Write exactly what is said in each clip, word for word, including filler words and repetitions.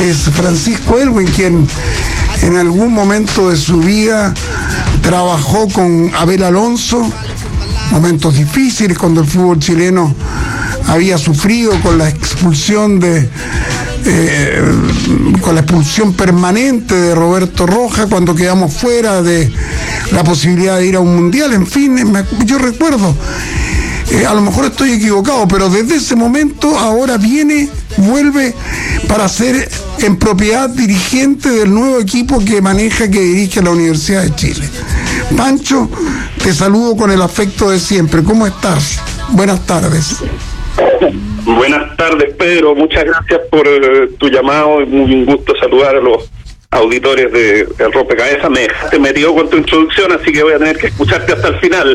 que es Francisco Elwin, quien en algún momento de su vida trabajó con Abel Alonso, momentos difíciles cuando el fútbol chileno había sufrido con la expulsión de eh, con la expulsión permanente de Roberto Rojas, cuando quedamos fuera de la posibilidad de ir a un mundial. En fin, yo recuerdo, eh, a lo mejor estoy equivocado, pero desde ese momento ahora viene, vuelve para ser en propiedad dirigente del nuevo equipo que maneja, que dirige la Universidad de Chile. Pancho, te saludo con el afecto de siempre. ¿Cómo estás? Buenas tardes. Buenas tardes, Pedro. Muchas gracias por uh, tu llamado. Es muy un gusto saludar a los auditores de El Rompecabezas. Me dejaste metido con tu introducción, así que voy a tener que escucharte hasta el final.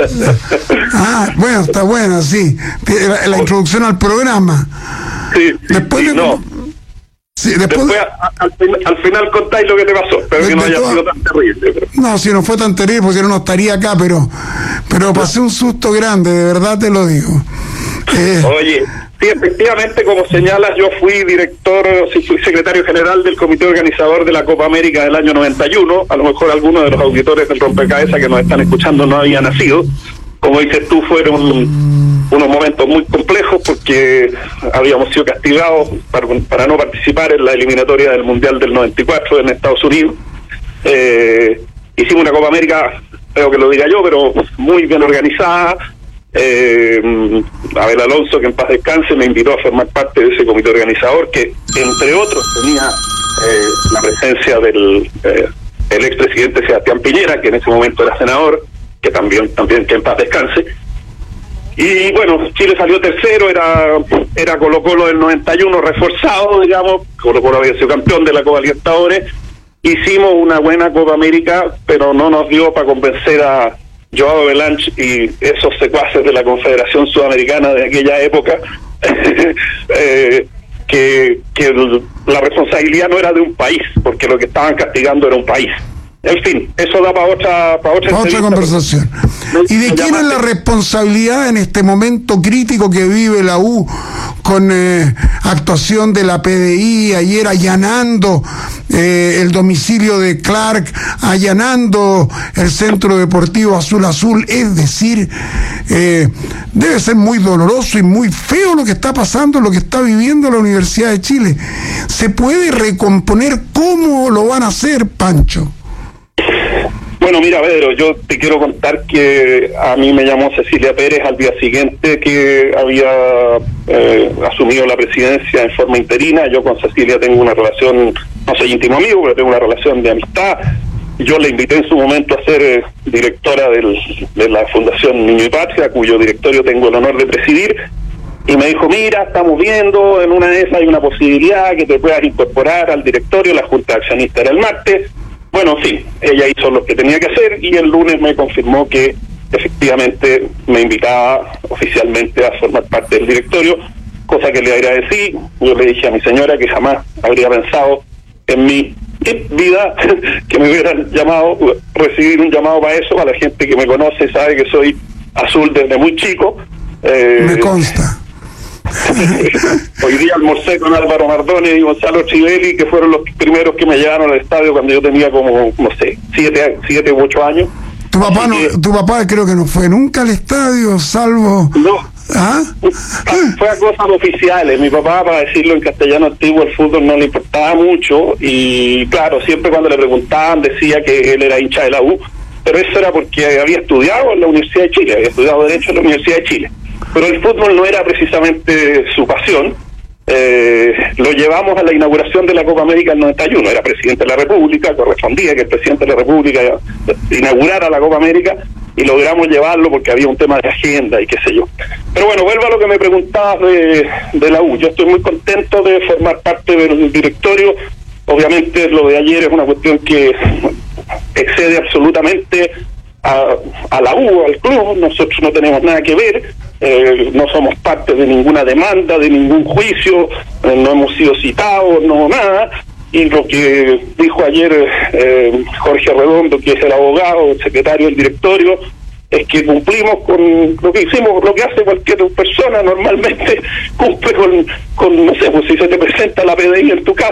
Ah, bueno, está buena, sí. La, la introducción al programa. Sí, después sí, de... no. Sí, después, después a, a, al, al final contáis lo que te pasó, pero de, que no haya toda... sido tan terrible. Pero... No, si no fue tan terrible, porque si no, no estaría acá, pero pero pasé un susto grande, de verdad te lo digo. Eh... Oye, sí, efectivamente, como señalas, yo fui director, sí, fui secretario general del comité organizador de la Copa América del año noventa y uno. A lo mejor algunos de los auditores del Rompecabezas que nos están escuchando no habían nacido. Como dices tú, fueron unos momentos muy complejos porque habíamos sido castigados para, para no participar en la eliminatoria del Mundial del noventa y cuatro en Estados Unidos. Eh, hicimos una Copa América, creo que lo diga yo, pero muy bien organizada. Eh, Abel Alonso, que en paz descanse, me invitó a formar parte de ese comité organizador que, entre otros, tenía eh, la presencia del eh, el expresidente Sebastián Piñera, que en ese momento era senador, que también, también que en paz descanse. Y bueno, Chile salió tercero, era era Colo-Colo del noventa y uno reforzado, digamos. Colo-Colo había sido campeón de la Copa Libertadores. Hicimos una buena Copa América, pero no nos dio para convencer a Joao Belange y esos secuaces de la Confederación Sudamericana de aquella época, eh, que, que el, la responsabilidad no era de un país, porque lo que estaban castigando era un país. En fin, eso da para otra para otra, otra conversación. Pero, ¿y de quién es la responsabilidad en este momento crítico que vive la U con eh, actuación de la P D I ayer allanando eh, el domicilio de Clark, allanando el Centro Deportivo Azul Azul? Es decir, eh, debe ser muy doloroso y muy feo lo que está pasando, lo que está viviendo la Universidad de Chile. ¿Se puede recomponer? ¿Cómo lo van a hacer, Pancho? Bueno, mira, Pedro, yo te quiero contar que a mí me llamó Cecilia Pérez al día siguiente que había eh, asumido la presidencia en forma interina. Yo con Cecilia tengo una relación, no soy íntimo amigo, pero tengo una relación de amistad. Yo le invité en su momento a ser eh, directora del, de la Fundación Niño y Patria, cuyo directorio tengo el honor de presidir. Y me dijo, mira, estamos viendo, en una de esas hay una posibilidad que te puedas incorporar al directorio. La Junta de Accionistas era el martes. Bueno, sí, ella hizo lo que tenía que hacer y el lunes me confirmó que efectivamente me invitaba oficialmente a formar parte del directorio, cosa que le agradecí. Yo le dije a mi señora que jamás habría pensado en mi vida que me hubieran llamado, recibir un llamado para eso. Para la gente que me conoce sabe que soy azul desde muy chico. Eh, me consta. Hoy día almorcé con Álvaro Mardones y Gonzalo Chivelli, que fueron los primeros que me llevaron al estadio cuando yo tenía como, no sé, siete, siete u ocho años. Tu papá no, que, tu papá creo que no fue nunca al estadio, salvo... No, ¿ah? Fue a cosas oficiales. Mi papá, para decirlo en castellano antiguo, el fútbol no le importaba mucho y claro, siempre cuando le preguntaban decía que él era hincha de la U, pero eso era porque había estudiado en la Universidad de Chile, había estudiado Derecho en la Universidad de Chile. Pero el fútbol no era precisamente su pasión. Eh, lo llevamos a la inauguración de la Copa América del noventa y uno. Era presidente de la República, correspondía que el presidente de la República inaugurara la Copa América y logramos llevarlo porque había un tema de agenda y qué sé yo. Pero bueno, vuelvo a lo que me preguntabas de, de la U. Yo estoy muy contento de formar parte del directorio. Obviamente lo de ayer es una cuestión que excede absolutamente a, a la U, al club. Nosotros no tenemos nada que ver. Eh, no somos parte de ninguna demanda, de ningún juicio, eh, no hemos sido citados, no nada. Y lo que dijo ayer eh, Jorge Redondo, que es el abogado, el secretario del directorio, es que cumplimos con lo que hicimos, lo que hace cualquier persona normalmente, cumple con, con no sé, pues si se te presenta la P D I en tu casa,